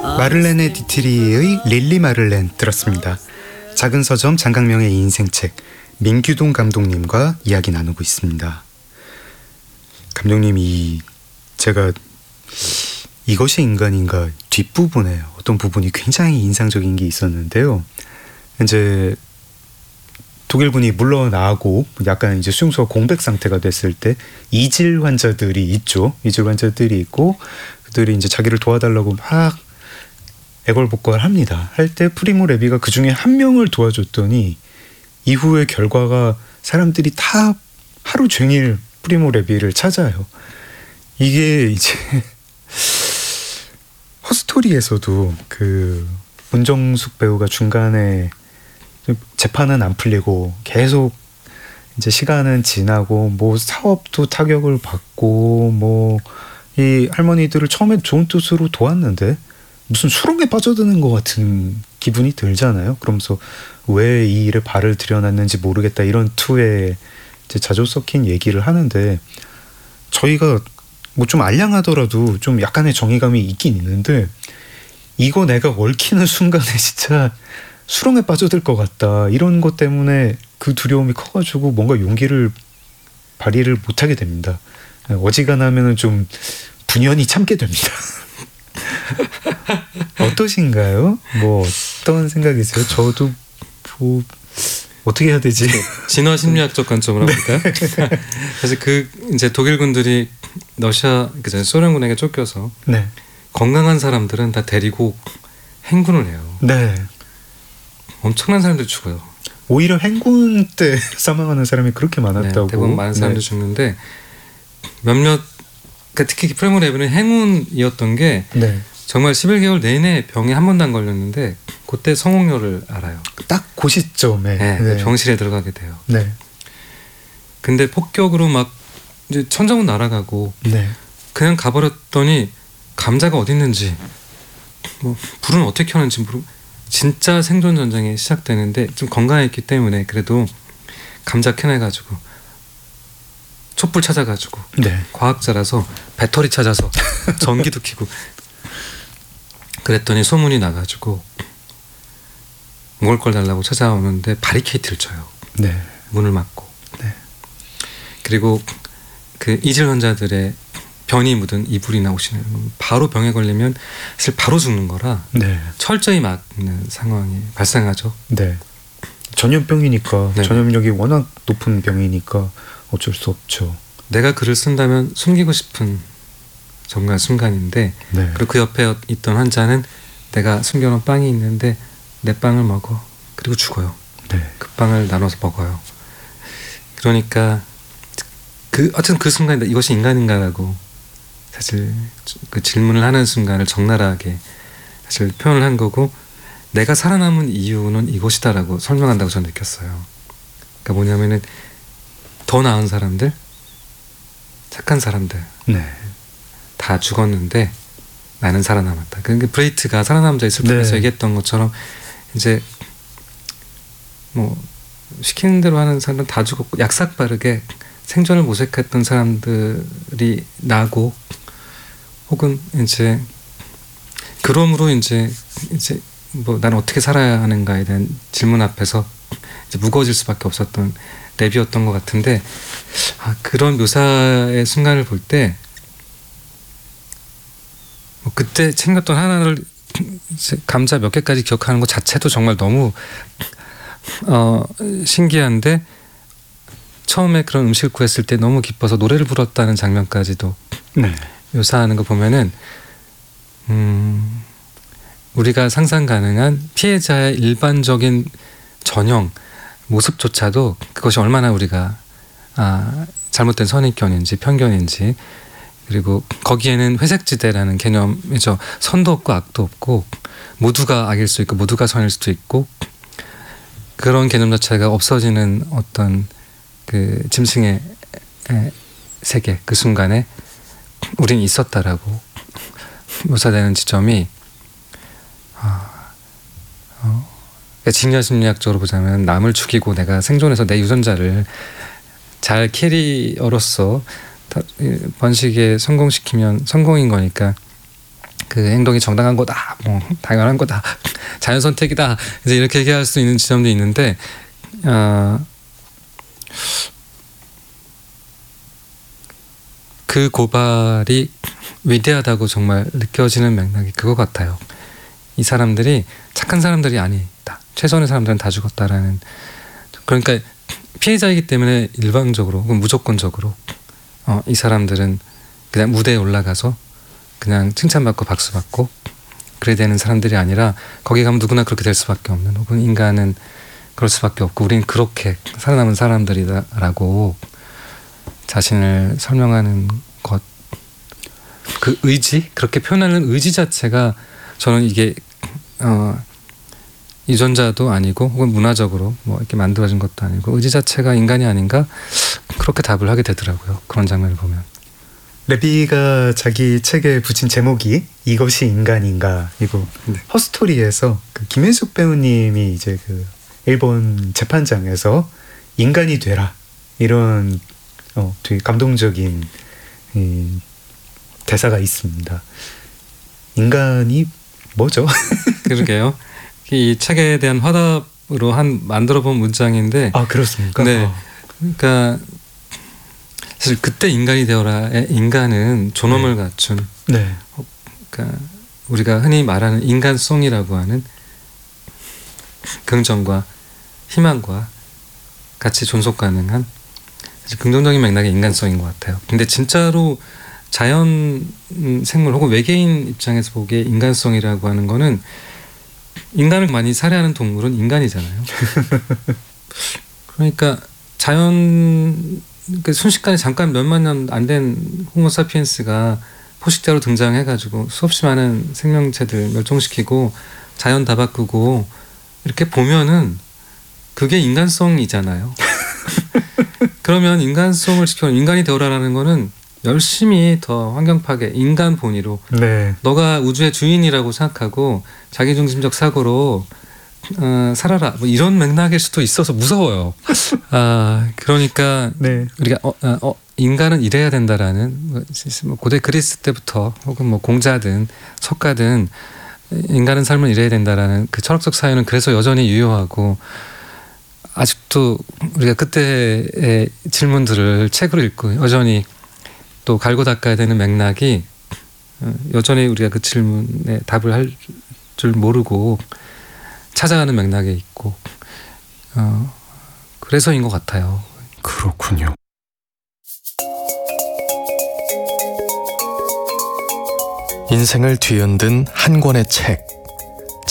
마를레네 디트리의 릴리 마를렌 들었습니다. 작은 서점 장강명의 인생책 민규동 감독님과 이야기 나누고 있습니다. 감독님이 제가 이것이 인간인가 뒷부분에 어떤 부분이 굉장히 인상적인 게 있었는데요. 이제 독일분이 물러나고 약간 이제 수용소가 공백 상태가 됐을 때 이질 환자들이 있죠. 이질 환자들이 있고 그들이 이제 자기를 도와달라고 막 애걸복걸 합니다. 할 때 프리모 레비가 그 중에 한 명을 도와줬더니 이후의 결과가 사람들이 다 하루 종일 프리모 레비를 찾아요. 이게 이제 허스토리에서도 그 문정숙 배우가 중간에 재판은 안 풀리고 계속 이제 시간은 지나고 뭐 사업도 타격을 받고 뭐 이 할머니들을 처음에 좋은 뜻으로 도왔는데 무슨 수렁에 빠져드는 것 같은 기분이 들잖아요. 그러면서 왜 이 일에 발을 들여놨는지 모르겠다 이런 투에 이제 자주 섞인 얘기를 하는데 저희가 뭐 좀 알량하더라도 좀 약간의 정의감이 있긴 있는데 이거 내가 얽히는 순간에 진짜 수렁에 빠져들 것 같다 이런 것 때문에 그 두려움이 커가지고 뭔가 용기를 발휘를 못하게 됩니다. 어지간하면은 좀 분연히 참게 됩니다. 어떠신가요? 뭐 어떤 생각이세요? 저도 뭐 어떻게 해야 되지? 진화 심리학적 관점으로 볼까요? 사실 그 이제 독일군들이 러시아 그 소련군에게 쫓겨서 네. 건강한 사람들은 다 데리고 행군을 해요. 네. 엄청난 사람들이 죽어요. 오히려 행군 때 사망하는 사람이 그렇게 많았다고. 네, 대부분 많은 사람들이 죽는데 몇몇 그러니까 특히 프리모 레비는 행운이었던 게 네. 정말 11개월 내내 병에 한 번도 안 걸렸는데 그때 성홍열을 알아요. 딱 그 시점에 네, 병실에 들어가게 돼요. 네. 근데 폭격으로 막 이제 천정은 날아가고 네. 그냥 가버렸더니 감자가 어디 있는지 뭐 불은 어떻게 켜는지 진짜 생존 전쟁이 시작되는데 좀 건강했기 때문에 그래도 감자 켜내가지고 촛불 찾아가지고 네. 과학자라서 배터리 찾아서 전기도 켜고 그랬더니 소문이 나가지고 먹을 걸 달라고 찾아오는데 바리케이트를 쳐요. 네. 문을 막고. 네. 그리고 그 이질 환자들의 변이 묻은 이불이나 옷이나 바로 병에 걸리면 사실 바로 죽는 거라 네. 철저히 막는 상황이 발생하죠. 네. 전염병이니까 네. 전염력이 워낙 높은 병이니까 어쩔 수 없죠. 내가 글을 쓴다면 숨기고 싶은 정말 순간인데 네. 그리고 그 옆에 있던 환자는 내가 숨겨놓은 빵이 있는데 내 빵을 먹어. 그리고 죽어요. 네. 그 빵을 나눠서 먹어요. 그러니까 어쨌든 그 순간에 이것이 인간인가라고 사실 그 질문을 하는 순간을 적나라하게 사실 표현을 한 거고 내가 살아남은 이유는 이것이다라고 설명한다고 저는 느꼈어요. 그러니까 뭐냐면은 더 나은 사람들, 착한 사람들 네. 다 죽었는데 나는 살아남았다. 그러니까 브레이트가 살아남은 자의 슬픔에서 네. 얘기했던 것처럼 이제 뭐 시키는 대로 하는 사람은 다 죽었고 약삭 빠르게 생존을 모색했던 사람들이 나고 혹은 이제 그러므로 이제 뭐 난 어떻게 살아야 하는가에 대한 질문 앞에서 이제 무거워질 수밖에 없었던 랩이었던 것 같은데 그런 묘사의 순간을 볼 때 뭐 그때 챙겼던 하나를 감자 몇 개까지 기억하는 것 자체도 정말 너무 신기한데 처음에 그런 음식을 구했을 때 너무 기뻐서 노래를 불렀다는 장면까지도 네. 묘사하는 거 보면은 우리가 상상 가능한 피해자의 일반적인 전형 모습조차도 그것이 얼마나 우리가 잘못된 선입견인지 편견인지 그리고 거기에는 회색지대라는 개념이죠. 선도 없고 악도 없고 모두가 악일 수 있고 모두가 선일 수도 있고 그런 개념 자체가 없어지는 어떤 그 짐승의 세계 그 순간에 우린 있었다라고 묘사되는 지점이 그러니까 진화 심리학적으로 보자면 남을 죽이고 내가 생존해서 내 유전자를 잘 캐리어로서 번식에 성공시키면 성공인 거니까 그 그 행동이 정당한 거다, 뭐 당연한 거다, 자연 선택이다, 이제 이렇게 얘기할 수 있는 지점도 있는데, 그 고발이 위대하다고 정말 느껴지는 맥락이 그거 같아요. 이 사람들이 착한 사람들이 아니다, 최소한의 사람들은 다 죽었다라는. 그러니까 피해자이기 때문에 일방적으로, 무조건적으로 이 사람들은 그냥 무대에 올라가서 그냥 칭찬받고 박수받고 그래야 되는 사람들이 아니라, 거기 가면 누구나 그렇게 될 수밖에 없는, 혹은 인간은 그럴 수밖에 없고 우린 그렇게 살아남은 사람들이다라고 자신을 설명하는 것, 그 의지, 그렇게 표현하는 의지 자체가, 저는 이게 유전자도 아니고 혹은 문화적으로 뭐 이렇게 만들어진 것도 아니고 의지 자체가 인간이 아닌가, 그렇게 답을 하게 되더라고요. 그런 장면을 보면. 레비가 자기 책에 붙인 제목이 이것이 인간인가 이고, 네. 허스토리에서 그 김현숙 배우님이 이제 그 일본 재판장에서 인간이 되라 이런 되게 감동적인 이 대사가 있습니다. 인간이 뭐죠? 그러게요. 이 책에 대한 화답으로 만들어 본 문장인데. 아, 그렇습니까? 네. 그러니까 사실 그때 인간이 되어라의 인간은 존엄을 갖춘, 네. 그러니까 우리가 흔히 말하는 인간성이라고 하는 긍정과 희망과 같이 존속 가능한 긍정적인 맥락의 인간성인 것 같아요. 근데 진짜로 자연 생물 혹은 외계인 입장에서 보기에 인간성이라고 하는 거는, 인간을 많이 살해하는 동물은 인간이잖아요. 그러니까 자연, 순식간에 잠깐 몇만 년 안 된 호모사피엔스가 포식자로 등장해가지고 수없이 많은 생명체들 멸종시키고 자연 다 바꾸고 이렇게 보면은 그게 인간성이잖아요. 그러면 인간성을 지켜 인간이 되어라라는 거는 열심히 더 환경 파괴, 인간 본위로, 네. 너가 우주의 주인이라고 생각하고 자기중심적 사고로 살아라, 뭐 이런 맥락일 수도 있어서 무서워요. 그러니까 네. 우리가 인간은 이래야 된다라는, 뭐 고대 그리스 때부터 혹은 뭐 공자든 석가든 인간은 삶을 이래야 된다라는 그 철학적 사유는 그래서 여전히 유효하고, 아직도 우리가 그때의 질문들을 책으로 읽고 여전히 또 갈고 닦아야 되는 맥락이, 여전히 우리가 그 질문에 답을 할 줄 모르고 찾아가는 맥락에 있고, 그래서인 것 같아요. 그렇군요. 인생을 뒤흔든 한 권의 책.